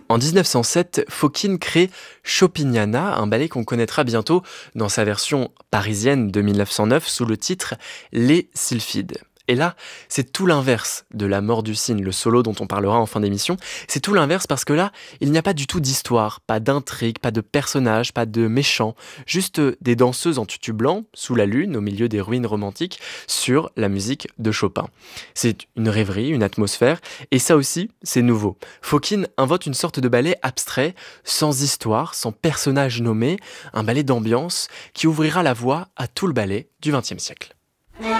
En 1907, Fokine crée Chopignana, un ballet qu'on connaîtra bientôt dans sa version parisienne de 1909 sous le titre Les Sylphides. Et là, c'est tout l'inverse de La mort du cygne, le solo dont on parlera en fin d'émission. C'est tout l'inverse parce que là, il n'y a pas du tout d'histoire, pas d'intrigue, pas de personnages, pas de méchants, juste des danseuses en tutu blanc, sous la lune, au milieu des ruines romantiques, sur la musique de Chopin. C'est une rêverie, une atmosphère, et ça aussi, c'est nouveau. Fokine invente une sorte de ballet abstrait, sans histoire, sans personnage nommé, un ballet d'ambiance qui ouvrira la voie à tout le ballet du XXe siècle.